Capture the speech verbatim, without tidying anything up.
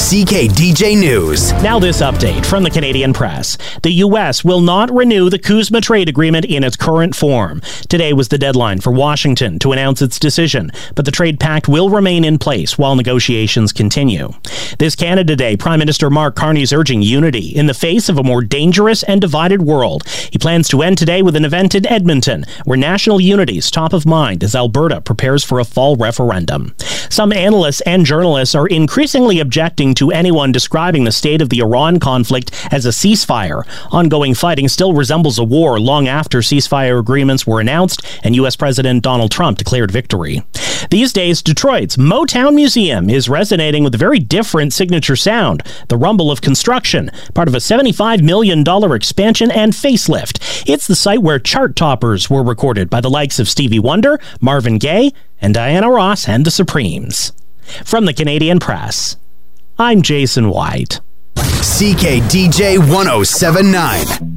C K D J News. Now this update from the Canadian Press. The U S will not renew the CUSMA trade agreement in its current form. Today was the deadline for Washington to announce its decision, but the trade pact will remain in place while negotiations continue. This Canada Day, Prime Minister Mark Carney is urging unity in the face of a more dangerous and divided world. He plans to end today with an event in Edmonton, where national unity is top of mind as Alberta prepares for a fall referendum. Some analysts and journalists are increasingly objecting to anyone describing the state of the Iran conflict as a ceasefire. Ongoing fighting still resembles a war long after ceasefire agreements were announced and U S President Donald Trump declared victory. These days, Detroit's Motown Museum is resonating with a very different signature sound, the rumble of construction, part of a seventy-five million dollars expansion and facelift. It's the site where chart toppers were recorded by the likes of Stevie Wonder, Marvin Gaye, and Diana Ross and the Supremes. From the Canadian Press, I'm Jason White. C K D J one oh seven point nine.